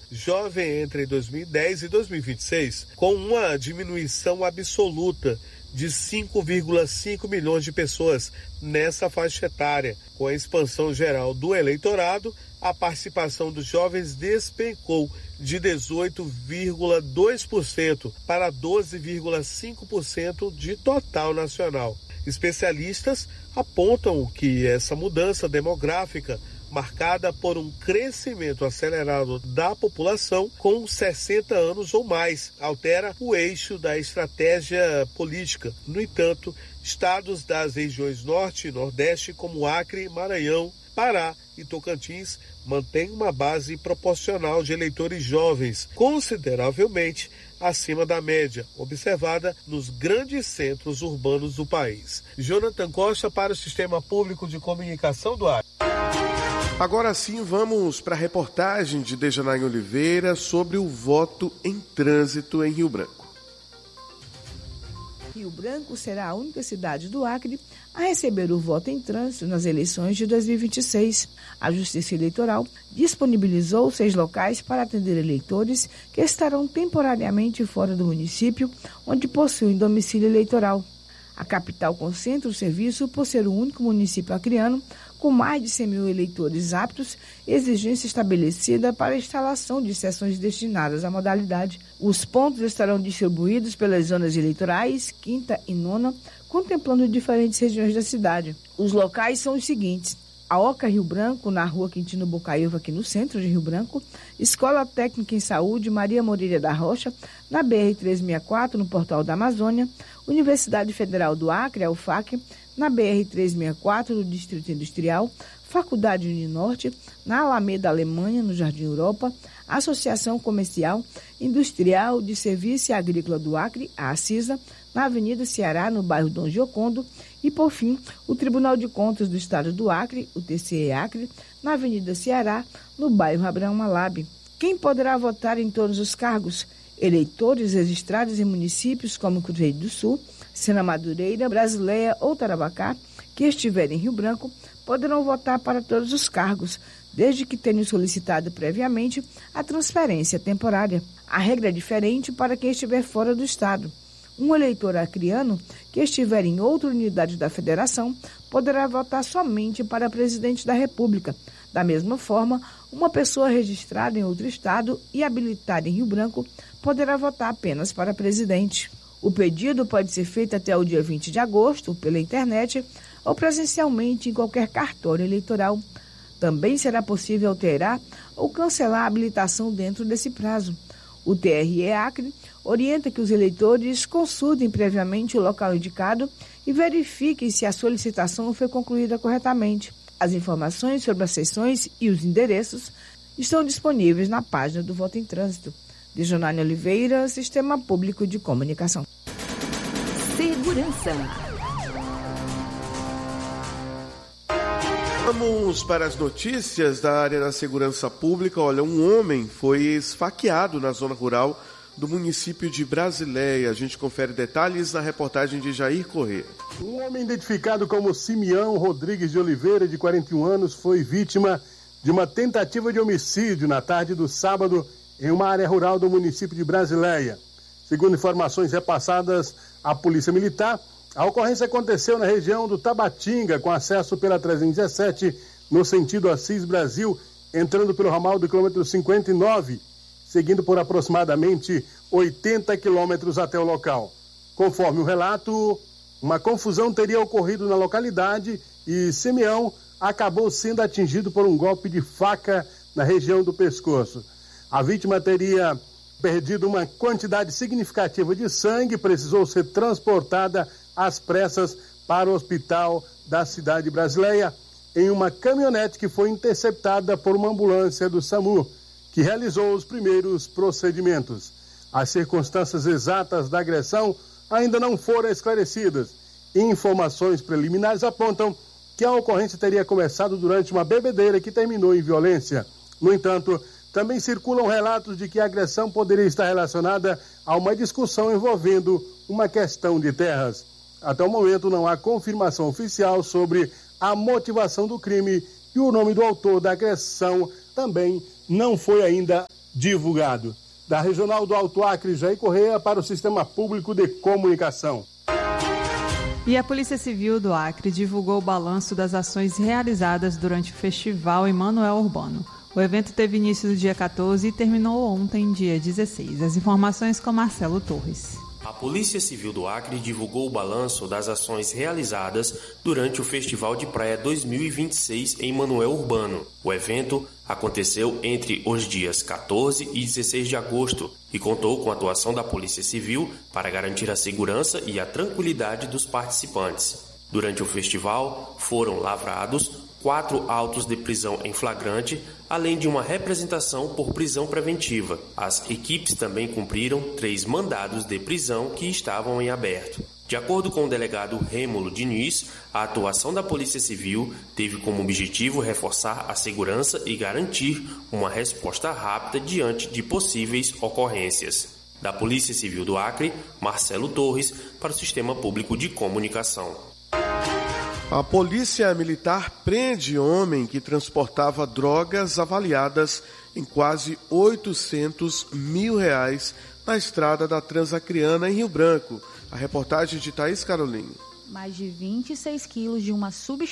jovem entre 2010 e 2026, com uma diminuição absoluta de 5,5 milhões de pessoas nessa faixa etária. Com a expansão geral do eleitorado, a participação dos jovens despencou de 18,2% para 12,5% de total nacional. Especialistas apontam que essa mudança demográfica, marcada por um crescimento acelerado da população com 60 anos ou mais, altera o eixo da estratégia política. No entanto, estados das regiões Norte e Nordeste, como Acre, Maranhão, Pará e Tocantins, mantêm uma base proporcional de eleitores jovens, consideravelmente acima da média, observada nos grandes centros urbanos do país. Jonathan Costa para o Sistema Público de Comunicação do Acre. Agora sim, vamos para a reportagem de Dejanaí Oliveira sobre o voto em trânsito em Rio Branco. Rio Branco será a única cidade do Acre a receber o voto em trânsito nas eleições de 2026. A Justiça Eleitoral disponibilizou 6 locais para atender eleitores que estarão temporariamente fora do município onde possuem domicílio eleitoral. A capital concentra o serviço por ser o único município acreano com mais de 100 mil eleitores aptos, exigência estabelecida para a instalação de sessões destinadas à modalidade. Os pontos estarão distribuídos pelas zonas eleitorais 5ª e 9ª, contemplando diferentes regiões da cidade. Os locais são os seguintes: a Oca Rio Branco, na rua Quintino Bocaiúva, aqui no centro de Rio Branco, Escola Técnica em Saúde Maria Moreira da Rocha, na BR-364, no Portal da Amazônia, Universidade Federal do Acre, a UFAC, na BR-364, no Distrito Industrial, Faculdade Uninorte, na Alameda Alemanha, no Jardim Europa, Associação Comercial, Industrial de Serviço e Agrícola do Acre, a ACISA, na Avenida Ceará, no bairro Dom Giocondo, e, por fim, o Tribunal de Contas do Estado do Acre, o TCE Acre, na Avenida Ceará, no bairro Abraão Malab. Quem poderá votar em todos os cargos? Eleitores registrados em municípios como Cruzeiro do Sul, Sena Madureira, Brasileia ou Tarabacá, que estiverem em Rio Branco, poderão votar para todos os cargos, desde que tenham solicitado previamente a transferência temporária. A regra é diferente para quem estiver fora do estado. Um eleitor acreano que estiver em outra unidade da federação poderá votar somente para presidente da República. Da mesma forma, uma pessoa registrada em outro estado e habilitada em Rio Branco poderá votar apenas para presidente. O pedido pode ser feito até o dia 20 de agosto, pela internet ou presencialmente em qualquer cartório eleitoral. Também será possível alterar ou cancelar a habilitação dentro desse prazo. O TRE Acre orienta que os eleitores consultem previamente o local indicado e verifiquem se a solicitação foi concluída corretamente. As informações sobre as sessões e os endereços estão disponíveis na página do Voto em Trânsito. Dejanaí Oliveira, Sistema Público de Comunicação. Segurança. Vamos para as notícias da área da segurança pública. Olha, um homem foi esfaqueado na zona rural do município de Brasileia. A gente confere detalhes na reportagem de Jair Corrêa. Um homem identificado como Simeão Rodrigues de Oliveira, de 41 anos, foi vítima de uma tentativa de homicídio na tarde do sábado em uma área rural do município de Brasileia. Segundo informações repassadas à Polícia Militar, a ocorrência aconteceu na região do Tabatinga, com acesso pela 317, no sentido Assis Brasil, entrando pelo ramal do quilômetro 59, seguindo por aproximadamente 80 quilômetros até o local. Conforme o relato, uma confusão teria ocorrido na localidade e Simeão acabou sendo atingido por um golpe de faca na região do pescoço. A vítima teria perdido uma quantidade significativa de sangue e precisou ser transportada às pressas para o hospital da cidade de Brasileia em uma caminhonete que foi interceptada por uma ambulância do SAMU, que realizou os primeiros procedimentos. As circunstâncias exatas da agressão ainda não foram esclarecidas. Informações preliminares apontam que a ocorrência teria começado durante uma bebedeira que terminou em violência. No entanto, também circulam relatos de que a agressão poderia estar relacionada a uma discussão envolvendo uma questão de terras. Até o momento não há confirmação oficial sobre a motivação do crime e o nome do autor da agressão também não foi ainda divulgado. Da Regional do Alto Acre, Jair Correia, para o Sistema Público de Comunicação. E a Polícia Civil do Acre divulgou o balanço das ações realizadas durante o Festival Emanuel Urbano. O evento teve início no dia 14 e terminou ontem, dia 16. As informações com Marcelo Torres. A Polícia Civil do Acre divulgou o balanço das ações realizadas durante o Festival de Praia 2026 em Emanuel Urbano. O evento aconteceu entre os dias 14 e 16 de agosto e contou com a atuação da Polícia Civil para garantir a segurança e a tranquilidade dos participantes. Durante o festival, foram lavrados 4 autos de prisão em flagrante, além de uma representação por prisão preventiva. As equipes também cumpriram 3 mandados de prisão que estavam em aberto. De acordo com o delegado Rêmulo Diniz, a atuação da Polícia Civil teve como objetivo reforçar a segurança e garantir uma resposta rápida diante de possíveis ocorrências. Da Polícia Civil do Acre, Marcelo Torres, para o Sistema Público de Comunicação. A Polícia Militar prende homem que transportava drogas avaliadas em quase R$800 mil na estrada da Transacriana, em Rio Branco. A reportagem de Thaís Carolina. Mais de 26 quilos de uma substância